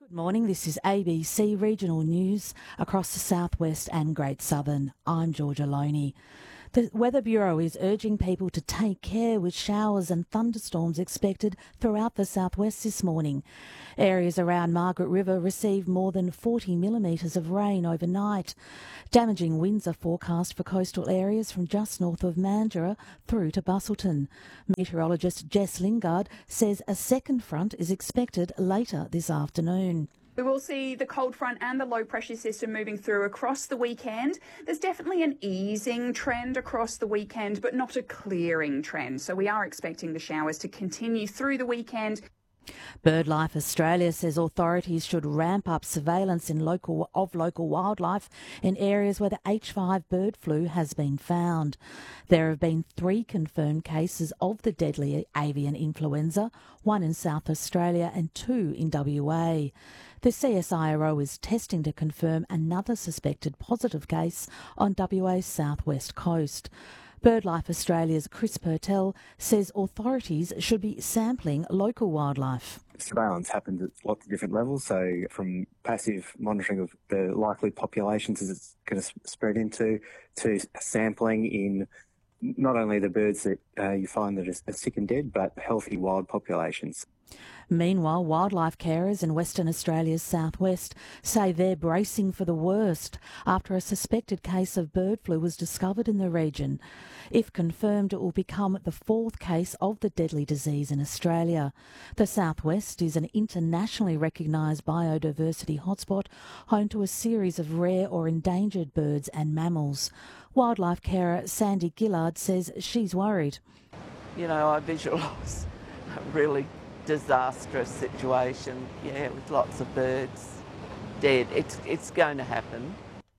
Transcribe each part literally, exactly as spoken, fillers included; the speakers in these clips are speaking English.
Good morning, this is A B C Regional News across the southwest and Great Southern. I'm Georgia Loney. The Weather Bureau is urging people to take care with showers and thunderstorms expected throughout the southwest this morning. Areas around Margaret River received more than forty millimetres of rain overnight. Damaging winds are forecast for coastal areas from just north of Mandurah through to Busselton. Meteorologist Jess Lingard says a second front is expected later this afternoon. We will see the cold front and the low pressure system moving through across the weekend. There's definitely an easing trend across the weekend, but not a clearing trend. So we are expecting the showers to continue through the weekend. BirdLife Australia says authorities should ramp up surveillance in local of local wildlife in areas where the H five bird flu has been found. There have been three confirmed cases of the deadly avian influenza, one in South Australia and two in W A. The C S I R O is testing to confirm another suspected positive case on W A's southwest coast. BirdLife Australia's Chris Purtell says authorities should be sampling local wildlife. Surveillance happens at lots of different levels, so from passive monitoring of the likely populations as it's going to spread into, to sampling in not only the birds that uh, you find that are sick and dead, but healthy wild populations. Meanwhile, wildlife carers in Western Australia's southwest say they're bracing for the worst after a suspected case of bird flu was discovered in the region. If confirmed, it will become the fourth case of the deadly disease in Australia. The southwest is an internationally recognised biodiversity hotspot, home to a series of rare or endangered birds and mammals. Wildlife carer Sandy Gillard says she's worried. You know, I visualise a really disastrous situation, yeah, with lots of birds dead. It's, it's going to happen.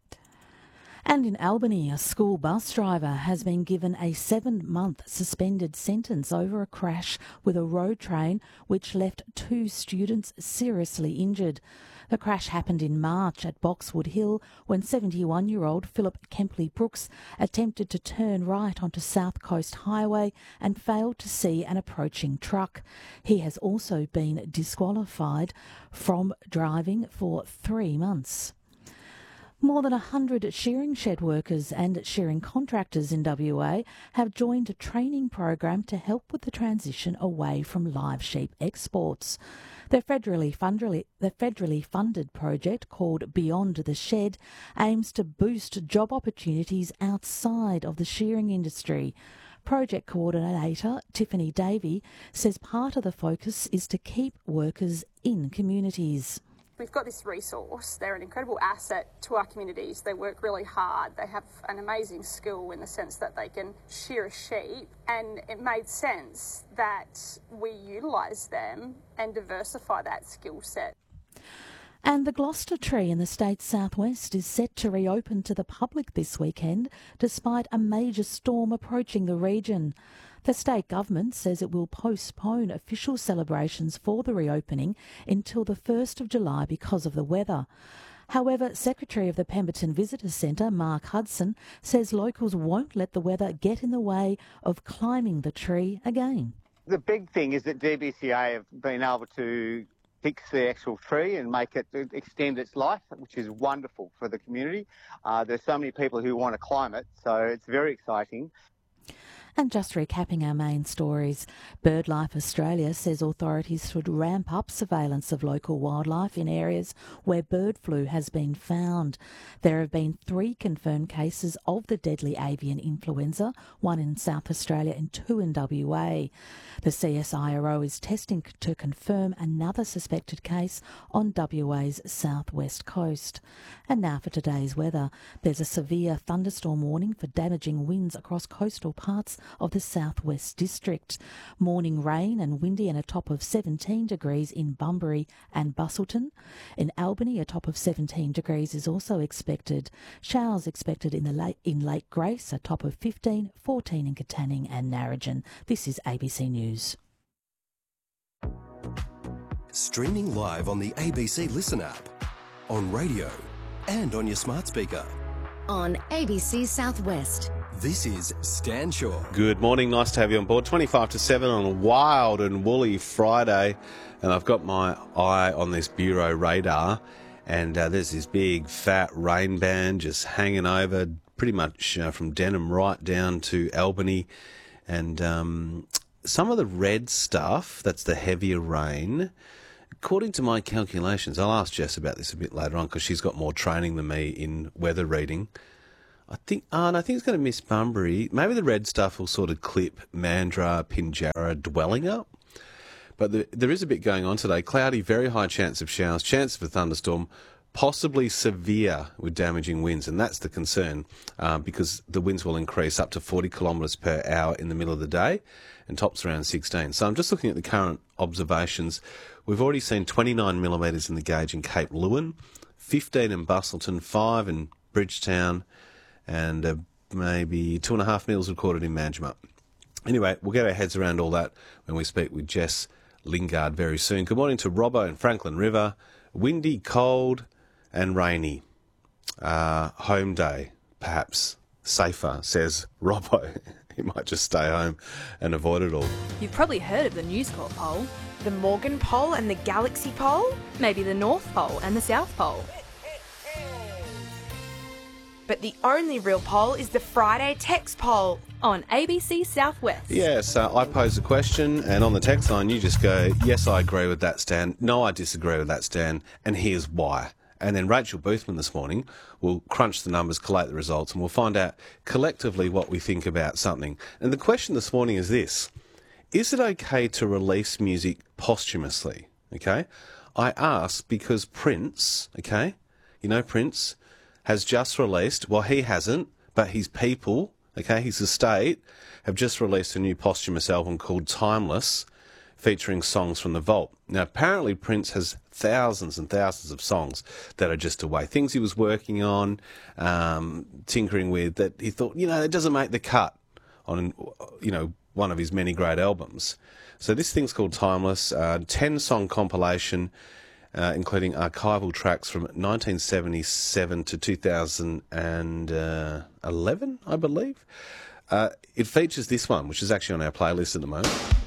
And in Albany, a school bus driver has been given a seven-month suspended sentence over a crash with a road train which left two students seriously injured. The crash happened in March at Boxwood Hill when seventy-one-year-old Philip Kempley Brooks attempted to turn right onto South Coast Highway and failed to see an approaching truck. He has also been disqualified from driving for three months. More than one hundred shearing shed workers and shearing contractors in W A have joined a training program to help with the transition away from live sheep exports. The federally, funded, the federally funded project called Beyond the Shed aims to boost job opportunities outside of the shearing industry. Project coordinator Tiffany Davey says part of the focus is to keep workers in communities. We've got this resource. They're an incredible asset to our communities. They work really hard. They have an amazing skill in the sense that they can shear a sheep, and it made sense that we utilise them and diversify that skill set. And the Gloucester Tree in the state's southwest is set to reopen to the public this weekend despite a major storm approaching the region. The state government says it will postpone official celebrations for the reopening until the first of July because of the weather. However, Secretary of the Pemberton Visitor Centre, Mark Hudson, says locals won't let the weather get in the way of climbing the tree again. The big thing is that D B C A have been able to fix the actual tree and make it extend its life, which is wonderful for the community. Uh, there's so many people who want to climb it, so it's very exciting. And just recapping our main stories, BirdLife Australia says authorities should ramp up surveillance of local wildlife in areas where bird flu has been found. There have been three confirmed cases of the deadly avian influenza, one in South Australia and two in W A. The C S I R O is testing to confirm another suspected case on W A's southwest coast. And now for today's weather. There's a severe thunderstorm warning for damaging winds across coastal parts of the southwest district. Morning rain and windy and a top of seventeen degrees in Bunbury and Busselton. In Albany, a top of seventeen degrees is also expected. Showers expected in the lake, in Lake Grace, a top of fifteen, fourteen in Katanning and Narrogin. This is A B C News. Streaming live on the A B C Listen app, on radio and on your smart speaker. On A B C Southwest. This is Stan Shaw. Good morning, nice to have you on board. twenty-five to seven on a wild and woolly Friday, and I've got my eye on this Bureau radar, and uh, there's this big fat rain band just hanging over pretty much uh, from Denham right down to Albany, and um, some of the red stuff, that's the heavier rain. According to my calculations, I'll ask Jess about this a bit later on because she's got more training than me in weather reading. I think, oh, and I think it's going to miss Bunbury. Maybe the red stuff will sort of clip Mandurah, Pinjarra, Dwellingup. But the, there is a bit going on today. Cloudy, very high chance of showers, chance of a thunderstorm, possibly severe with damaging winds. And that's the concern uh, because the winds will increase up to forty kilometres per hour in the middle of the day and tops around sixteen. So I'm just looking at the current observations. We've already seen twenty-nine millimetres in the gauge in Cape Lewin, fifteen in Bustleton, five in Bridgetown, and uh, maybe two and a half mils recorded in Manjimup. Anyway, we'll get our heads around all that when we speak with Jess Lingard very soon. Good morning to Robbo in Franklin River. Windy, cold and rainy. Uh, home day, perhaps safer, says Robbo. He might just stay home and avoid it all. You've probably heard of the News Corp poll. The Morgan poll and the Galaxy poll? Maybe the North Pole and the South Pole. But the only real poll is the Friday text poll on A B C Southwest. Yes, uh, I pose a question, and on the text line you just go, yes, I agree with that, Stan. No, I disagree with that, Stan. And here's why. And then Rachel Boothman this morning will crunch the numbers, collate the results, and we'll find out collectively what we think about something. And the question this morning is this. Is it okay to release music posthumously? Okay? I ask because Prince, okay, you know Prince, has just released, well, he hasn't, but his people, okay, his estate, have just released a new posthumous album called Timeless, featuring songs from the vault. Now, apparently Prince has thousands and thousands of songs that are just away, things he was working on, um, tinkering with, that he thought, you know, it doesn't make the cut on, you know, one of his many great albums. So this thing's called Timeless, uh, ten-song compilation, Uh, including archival tracks from nineteen seventy-seven to two thousand eleven, I believe. Uh, it features this one, which is actually on our playlist at the moment.